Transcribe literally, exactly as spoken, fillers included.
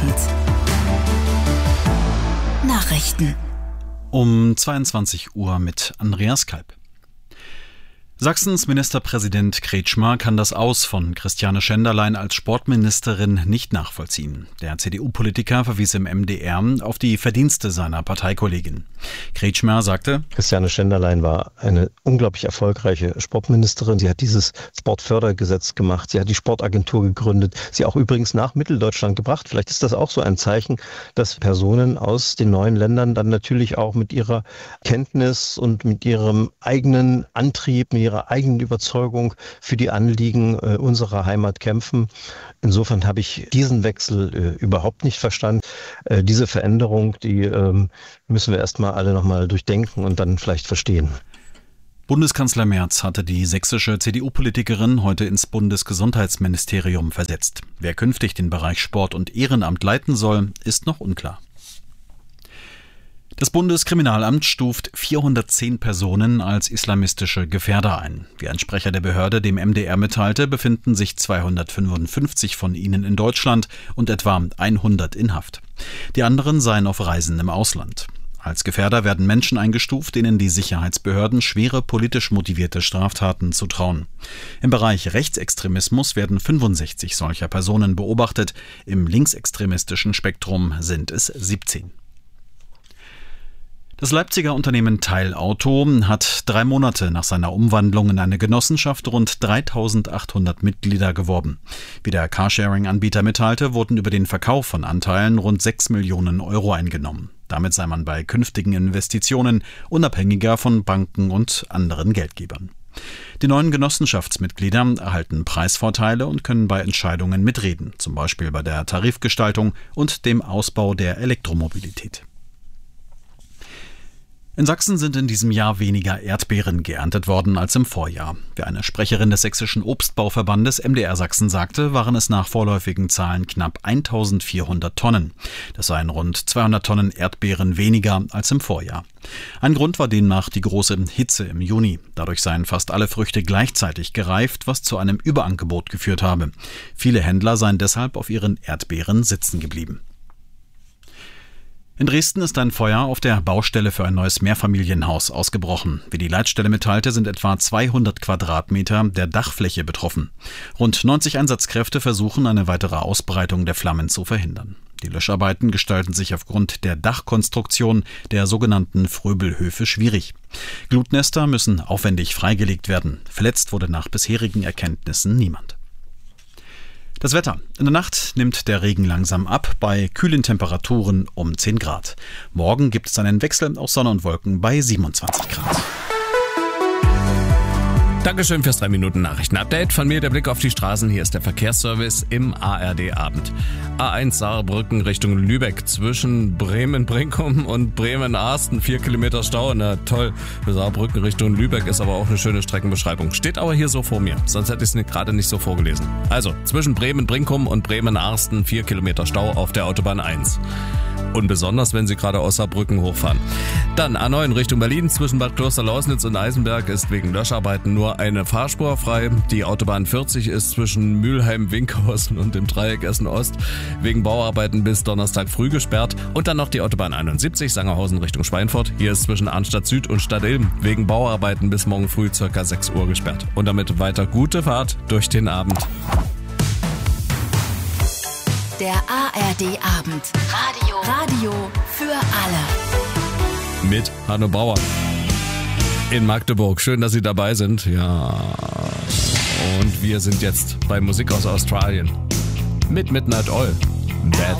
Abend. Nachrichten. Um zweiundzwanzig Uhr mit Andreas Kalb. Sachsens Ministerpräsident Kretschmer kann das Aus von Christiane Schenderlein als Sportministerin nicht nachvollziehen. Der C D U-Politiker verwies im M D R auf die Verdienste seiner Parteikollegin. Kretschmer sagte: Christiane Schenderlein war eine unglaublich erfolgreiche Sportministerin. Sie hat dieses Sportfördergesetz gemacht. Sie hat die Sportagentur gegründet. Sie auch übrigens nach Mitteldeutschland gebracht. Vielleicht ist das auch so ein Zeichen, dass Personen aus den neuen Ländern dann natürlich auch mit ihrer Kenntnis und mit ihrem eigenen Antrieb, mit ihrer eigenen Überzeugung für die Anliegen äh, unserer Heimat kämpfen. Insofern habe ich diesen Wechsel äh, überhaupt nicht verstanden. Äh, diese Veränderung, die äh, müssen wir erstmal alle nochmal durchdenken und dann vielleicht verstehen. Bundeskanzler Merz hatte die sächsische C D U-Politikerin heute ins Bundesgesundheitsministerium versetzt. Wer künftig den Bereich Sport und Ehrenamt leiten soll, ist noch unklar. Das Bundeskriminalamt stuft vierhundertzehn Personen als islamistische Gefährder ein. Wie ein Sprecher der Behörde dem M D R mitteilte, befinden sich zweihundertfünfundfünfzig von ihnen in Deutschland und etwa hundert in Haft. Die anderen seien auf Reisen im Ausland. Als Gefährder werden Menschen eingestuft, denen die Sicherheitsbehörden schwere politisch motivierte Straftaten zutrauen. Im Bereich Rechtsextremismus werden fünfundsechzig solcher Personen beobachtet. Im linksextremistischen Spektrum sind es siebzehn. Das Leipziger Unternehmen Teilauto hat drei Monate nach seiner Umwandlung in eine Genossenschaft rund dreitausendachthundert Mitglieder geworben. Wie der Carsharing-Anbieter mitteilte, wurden über den Verkauf von Anteilen rund sechs Millionen Euro eingenommen. Damit sei man bei künftigen Investitionen unabhängiger von Banken und anderen Geldgebern. Die neuen Genossenschaftsmitglieder erhalten Preisvorteile und können bei Entscheidungen mitreden, zum Beispiel bei der Tarifgestaltung und dem Ausbau der Elektromobilität. In Sachsen sind in diesem Jahr weniger Erdbeeren geerntet worden als im Vorjahr. Wie eine Sprecherin des Sächsischen Obstbauverbandes M D R Sachsen sagte, waren es nach vorläufigen Zahlen knapp eintausendvierhundert Tonnen. Das seien rund zweihundert Tonnen Erdbeeren weniger als im Vorjahr. Ein Grund war demnach die große Hitze im Juni. Dadurch seien fast alle Früchte gleichzeitig gereift, was zu einem Überangebot geführt habe. Viele Händler seien deshalb auf ihren Erdbeeren sitzen geblieben. In Dresden ist ein Feuer auf der Baustelle für ein neues Mehrfamilienhaus ausgebrochen. Wie die Leitstelle mitteilte, sind etwa zweihundert Quadratmeter der Dachfläche betroffen. Rund neunzig Einsatzkräfte versuchen, eine weitere Ausbreitung der Flammen zu verhindern. Die Löscharbeiten gestalten sich aufgrund der Dachkonstruktion der sogenannten Fröbelhöfe schwierig. Glutnester müssen aufwendig freigelegt werden. Verletzt wurde nach bisherigen Erkenntnissen niemand. Das Wetter. In der Nacht nimmt der Regen langsam ab, bei kühlen Temperaturen um zehn Grad. Morgen gibt es einen Wechsel aus Sonne und Wolken bei siebenundzwanzig Grad. Dankeschön fürs drei Minuten Nachrichten-Update. Von mir der Blick auf die Straßen. Hier ist der Verkehrsservice im A R D-Abend. A eins Saarbrücken Richtung Lübeck zwischen Bremen-Brinkum und Bremen-Arsten. Vier Kilometer Stau. Na toll. Für Saarbrücken Richtung Lübeck ist aber auch eine schöne Streckenbeschreibung. Steht aber hier so vor mir. Sonst hätte ich es gerade nicht so vorgelesen. Also zwischen Bremen-Brinkum und Bremen-Arsten vier Kilometer Stau auf der Autobahn eins. Und besonders, wenn Sie gerade aus Saarbrücken hochfahren. Dann A neun Richtung Berlin zwischen Bad Kloster-Lausnitz und Eisenberg ist wegen Löscharbeiten nur eine Fahrspur frei. Die Autobahn vierzig ist zwischen Mülheim-Winkhausen und dem Dreieck Essen-Ost wegen Bauarbeiten bis Donnerstag früh gesperrt. Und dann noch die Autobahn einundsiebzig Sangerhausen Richtung Schweinfurt. Hier ist zwischen Arnstadt Süd und Stadtilm wegen Bauarbeiten bis morgen früh ca. sechs Uhr gesperrt. Und damit weiter gute Fahrt durch den Abend. Der A R D-Abend. Radio. Radio für alle. Mit Hanno Bauer in Magdeburg. Schön, dass Sie dabei sind. Ja. Und wir sind jetzt bei Musik aus Australien. Mit Midnight Oil. Bad